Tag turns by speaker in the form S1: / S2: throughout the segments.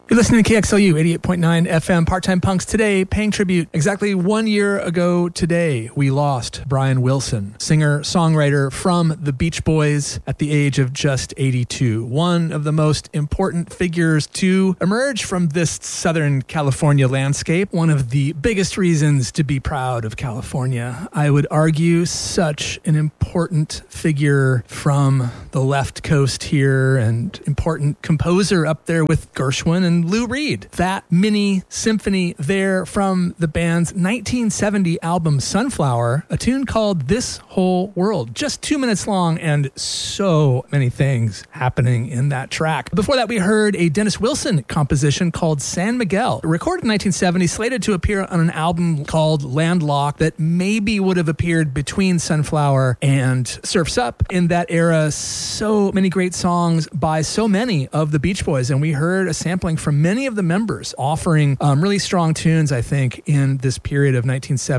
S1: You're listening to KXLU 88.9 FM, Part-Time Punks. Today, paying tribute. Exactly 1 year ago today, we lost Brian Wilson, singer-songwriter from the Beach Boys at the age of just 82. One of the most important figures to emerge from this Southern California landscape. One of the biggest reasons to be proud of California. I would argue such an important figure from the left coast here and important composer up there with Gershwin and Lou Reed. That mini symphony there from the band's 1970 album Sunflower, a tune called This Whole World. Just 2 minutes long and so many things happening in that track. Before that, we heard a Dennis Wilson composition called San Miguel, recorded in 1970, slated to appear on an album called Landlocked that maybe would have appeared between Sunflower and Surf's Up. In that era, so many great songs by so many of the Beach Boys, and we heard a sampling from many of the members offering really strong tunes, I think, in this period of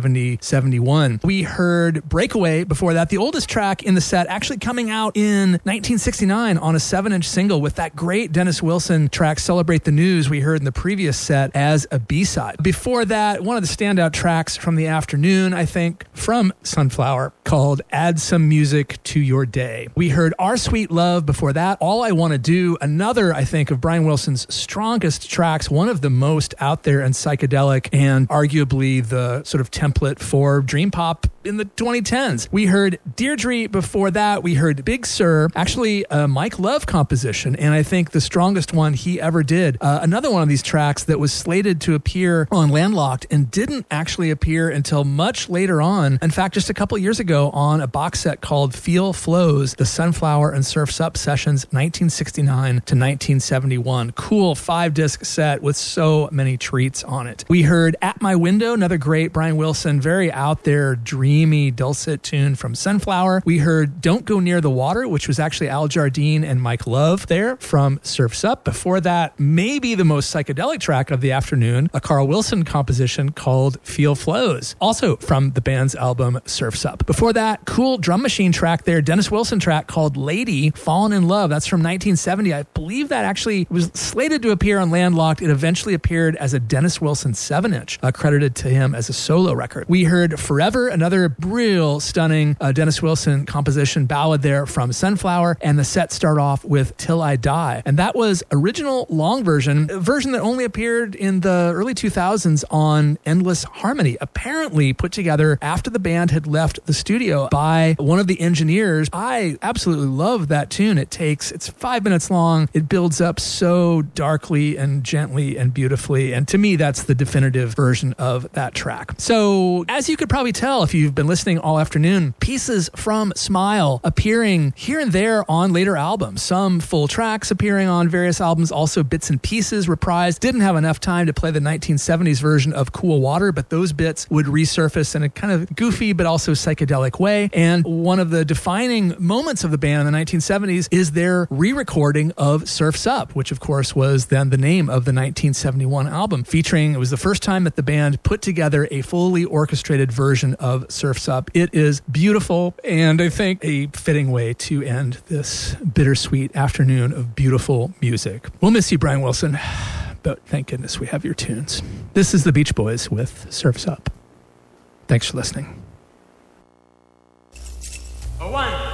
S1: 1970-71. We heard Breakaway before that, the oldest track in the set, actually coming out in 1969 on a 7-inch single with that great Dennis Wilson track, Celebrate the News, we heard in the previous set as a B-side. Before that, one of the standout tracks from the afternoon, I think, from Sunflower, called Add Some Music to Your Day. We heard Our Sweet Love before that, All I Want to Do, another, I think, of Brian Wilson's strongest tracks, one of the most out there and psychedelic, and arguably the sort of template for dream pop in the 2010s. We heard Deirdre before that. We heard Big Sur, actually a Mike Love composition, and I think the strongest one he ever did. Another one of these tracks that was slated to appear on Landlocked and didn't actually appear until much later on. In fact, just a couple years ago on a box set called Feel Flows, the Sunflower and Surf's Up sessions, 1969 to 1971. Cool 5-disc set with so many treats on it. We heard At My Window, another great Brian Wilson, very out there, dreamy, dulcet tune from Sunflower. We heard Don't Go Near the Water, which was actually Al Jardine and Mike Love there from Surf's Up. Before that, maybe the most psychedelic track of the afternoon, a Carl Wilson composition called Feel Flows, also from the band's album Surf's Up. Before that, cool drum machine track there, Dennis Wilson track called Lady, Fallen in Love. That's from 1970. I believe that actually was slated to appear on Landlocked. It eventually appeared as a Dennis Wilson 7-inch, credited to him as a solo record. We heard Forever, another real stunning Dennis Wilson composition ballad there from Sunflower, and the set start off with Till I Die. And that was original long version, a version that only appeared in the early 2000s on Endless Harmony, apparently put together after the band had left the studio by one of the engineers. I absolutely love that tune. It's 5 minutes long. It builds up so darkly and gently and beautifully, and to me that's the definitive version of that track. So as you could probably tell if you've been listening all afternoon, pieces from Smile appearing here and there on later albums, some full tracks appearing on various albums, also bits and pieces reprised. Didn't have enough time to play the 1970s version of Cool Water, but those bits would resurface in a kind of goofy but also psychedelic way. And one of the defining moments of the band in the 1970s is their re-recording of Surf's Up, which of course was then the name of the 1971 album, featuring, it was the first time that the band put together a fully orchestrated version of Surf's Up. It is beautiful, and I think a fitting way to end this bittersweet afternoon of beautiful music. We'll miss you, Brian Wilson, but thank goodness we have your tunes. This is the Beach Boys with Surf's Up. Thanks for listening.
S2: 1